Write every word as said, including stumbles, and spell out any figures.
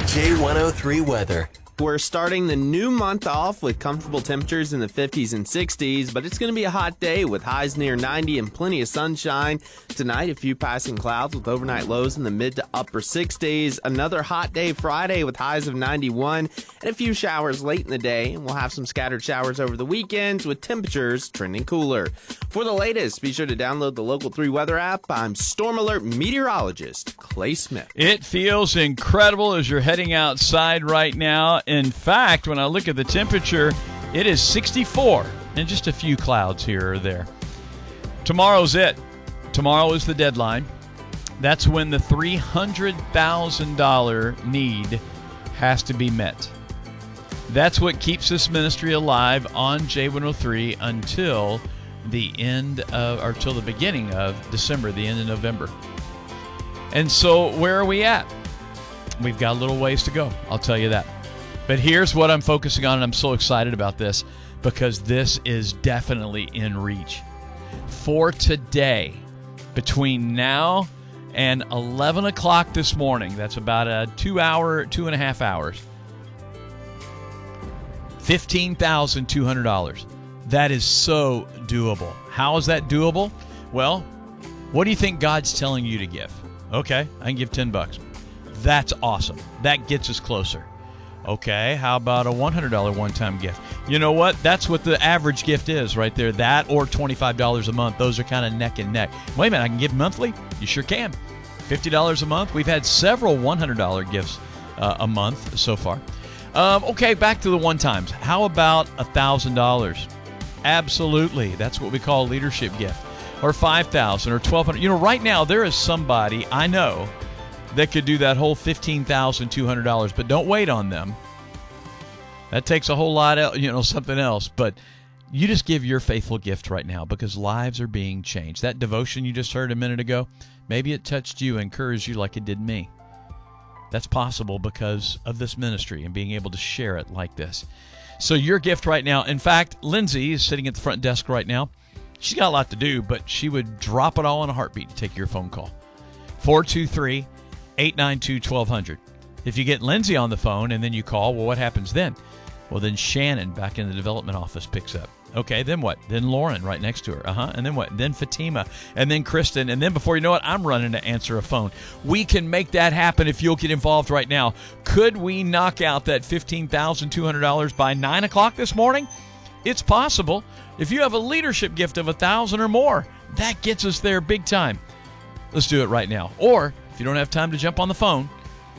J one oh three weather. We're starting the new month off with comfortable temperatures in the fifties and sixties, but it's going to be a hot day with highs near ninety and plenty of sunshine. Tonight, a few passing clouds with overnight lows in the mid to upper sixties. Another hot day Friday with highs of ninety-one and a few showers late in the day. And we'll have some scattered showers over the weekends with temperatures trending cooler. For the latest, be sure to download the Local three Weather app. I'm Storm Alert meteorologist Clay Smith. It feels incredible as you're heading outside right now. In fact, when I look at the temperature, it is sixty-four and just a few clouds here or there. Tomorrow's it. Tomorrow is the deadline. That's when the three hundred thousand dollars need has to be met. That's what keeps this ministry alive on J one oh three until the end of, or till the beginning of December, the end of November. And so where are we at? We've got a little ways to go, I'll tell you that. But here's what I'm focusing on, and I'm so excited about this because this is definitely in reach. For today, between now and eleven o'clock this morning, that's about a two hour, two and a half hours, fifteen thousand two hundred dollars. That is so doable. How is that doable? Well, what do you think God's telling you to give? Okay, I can give ten bucks. That's awesome. That gets us closer. Okay, how about a one hundred dollars one-time gift? You know what? That's what the average gift is right there. That or twenty-five dollars a month. Those are kind of neck and neck. Wait a minute, I can give monthly? You sure can. fifty dollars a month. We've had several one hundred dollars gifts uh, a month so far. Um, okay, back to the one-times. How about one thousand dollars? Absolutely. That's what we call a leadership gift. Or five thousand dollars or twelve hundred dollars. You know, right now there is somebody I know that could do that whole fifteen thousand two hundred dollars, but don't wait on them. That takes a whole lot of, you know, something else. But you just give your faithful gift right now because lives are being changed. That devotion you just heard a minute ago, maybe it touched you, encouraged you like it did me. That's possible because of this ministry and being able to share it like this. So your gift right now, in fact, Lindsay is sitting at the front desk right now. She's got a lot to do, but she would drop it all in a heartbeat to take your phone call. four two three, eight nine two, one two zero zero. If you get Lindsay on the phone and then you call, well, what happens then? Well, then Shannon back in the development office picks up. Okay, then what? Then Lauren right next to her. Uh-huh. And then what? Then Fatima. And then Kristen. And then before you know it, I'm running to answer a phone. We can make that happen if you'll get involved right now. Could we knock out that fifteen thousand two hundred dollars by nine o'clock this morning? It's possible. If you have a leadership gift of one thousand dollars or more, that gets us there big time. Let's do it right now. Or if you don't have time to jump on the phone,